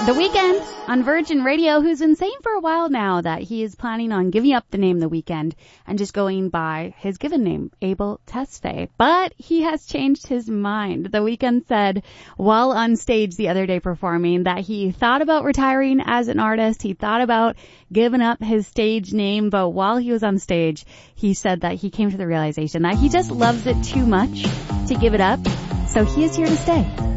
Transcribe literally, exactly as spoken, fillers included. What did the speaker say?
The Weeknd on Virgin Radio, who's been saying for a while now that he is planning on giving up the name The Weeknd and just going by his given name, Abel Tesfaye. But he has changed his mind. The Weeknd said while on stage the other day performing that he thought about retiring as an artist. He thought about giving up his stage name, but while he was on stage, he said that he came to the realization that he just loves it too much to give it up. So he is here to stay.